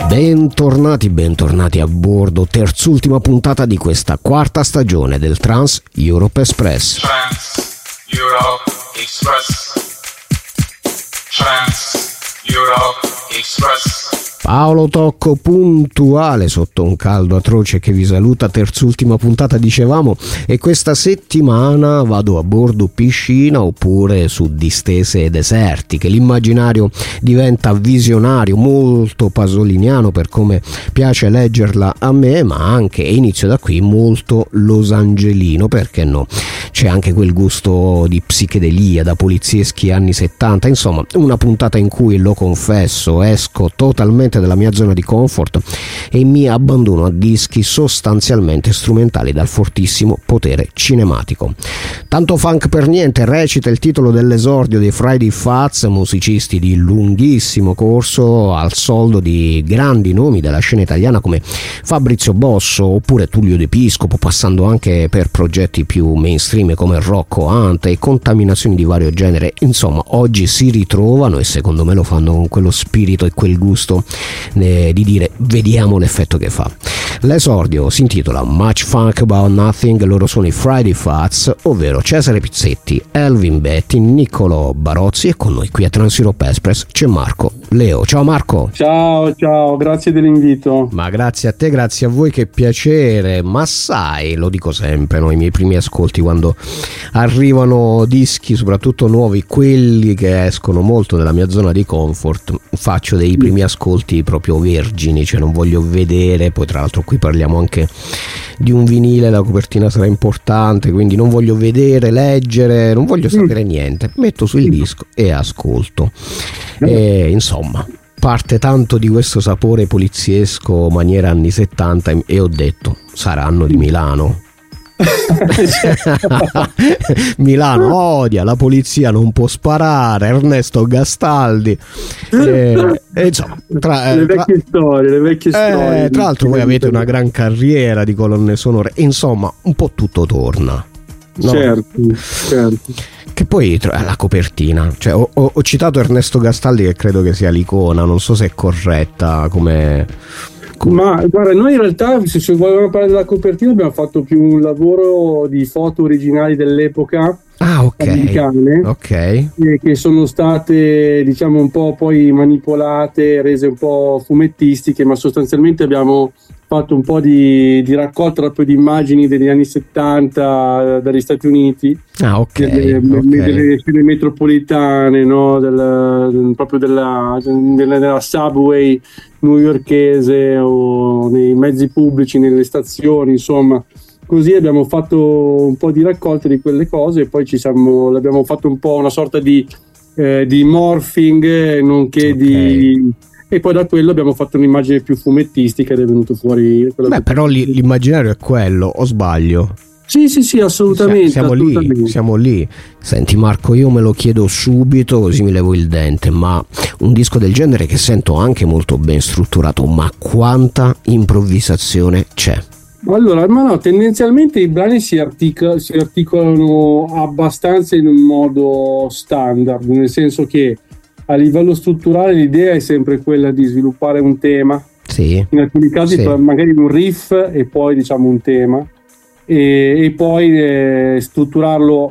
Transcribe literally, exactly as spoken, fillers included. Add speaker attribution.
Speaker 1: Bentornati, bentornati a bordo, terz'ultima puntata di questa quarta stagione del Trans Europe Express.
Speaker 2: Trans Europe Express. Trans Europe Express.
Speaker 1: Paolo Tocco puntuale sotto un caldo atroce che vi saluta, terz'ultima puntata dicevamo, e questa settimana vado a bordo piscina oppure su distese desertiche. L'immaginario diventa visionario, molto pasoliniano per come piace leggerla a me, ma anche, e inizio da qui, molto losangelino, perché no? C'è anche quel gusto di psichedelia da polizieschi anni settanta, insomma una puntata in cui, lo confesso, esco totalmente della mia zona di comfort e mi abbandono a dischi sostanzialmente strumentali dal fortissimo potere cinematico. Tanto funk per niente, recita il titolo dell'esordio dei Friday Fats, musicisti di lunghissimo corso al soldo di grandi nomi della scena italiana come Fabrizio Bosso oppure Tullio De Piscopo, passando anche per progetti più mainstream come Rocco Hunt e contaminazioni di vario genere. Insomma, oggi si ritrovano e secondo me lo fanno con quello spirito e quel gusto eh, di dire vediamo l'effetto che fa. L'esordio si intitola Much Funk About Nothing, loro sono i Friday Fats, ovvero Cesare Pizzetti, Elvin Betti, Niccolò Barozzi, e con noi qui a Trans Europe Express c'è Marco Leo. Ciao Marco.
Speaker 3: Ciao, ciao, grazie dell'invito.
Speaker 1: Ma grazie a te, grazie a voi, che piacere. Ma sai, lo dico sempre, no? I miei primi ascolti quando arrivano dischi, soprattutto nuovi, quelli che escono molto dalla mia zona di comfort, faccio dei primi ascolti proprio vergini, cioè non voglio vedere, poi tra l'altro qui parliamo anche di un vinile, la copertina sarà importante, quindi non voglio vedere, leggere, non voglio sapere niente, metto sul disco e ascolto. E insomma parte tanto di questo sapore poliziesco maniera anni settanta e ho detto saranno di Milano. Milano odia, la polizia non può sparare, Ernesto Gastaldi, e, e insomma tra,
Speaker 3: le vecchie
Speaker 1: tra,
Speaker 3: storie, le vecchie
Speaker 1: eh,
Speaker 3: storie.
Speaker 1: Tra l'altro voi avete una gran carriera di colonne sonore, insomma un po' tutto torna, no?
Speaker 3: Certo, certo.
Speaker 1: Che poi la copertina, cioè ho, ho, ho citato Ernesto Gastaldi che credo che sia l'icona, non so se è corretta come...
Speaker 3: Ma guarda, noi in realtà, se, se volevamo parlare della copertina, abbiamo fatto più un lavoro di foto originali dell'epoca.
Speaker 1: Ah, ok.
Speaker 3: Americane,
Speaker 1: ok.
Speaker 3: eh, che sono state, diciamo, un po' poi manipolate, rese un po' fumettistiche, ma sostanzialmente abbiamo fatto un po' di, di raccolta proprio di immagini degli anni settanta eh, dagli Stati Uniti.
Speaker 1: Ah, ok.
Speaker 3: Delle,
Speaker 1: okay.
Speaker 3: delle scene metropolitane, no? Del, del, proprio della, della, della subway newyorkese o nei mezzi pubblici, nelle stazioni, insomma. Così abbiamo fatto un po' di raccolte di quelle cose e poi ci siamo, l'abbiamo fatto un po' una sorta di, eh, di morphing, nonché okay. di... E poi da quello abbiamo fatto un'immagine più fumettistica ed è venuto fuori...
Speaker 1: Beh, che... però l'immaginario è quello, o sbaglio?
Speaker 3: Sì, sì, sì, assolutamente.
Speaker 1: Siamo
Speaker 3: assolutamente.
Speaker 1: lì, siamo lì. Senti Marco, io me lo chiedo subito così mi levo il dente, ma un disco del genere che sento anche molto ben strutturato, ma quanta improvvisazione c'è?
Speaker 3: Allora, ma no, tendenzialmente i brani si, artic- si articolano abbastanza in un modo standard, nel senso che a livello strutturale l'idea è sempre quella di sviluppare un tema,
Speaker 1: sì.
Speaker 3: in alcuni casi
Speaker 1: sì.
Speaker 3: magari un riff e poi diciamo un tema, e, e poi eh, strutturarlo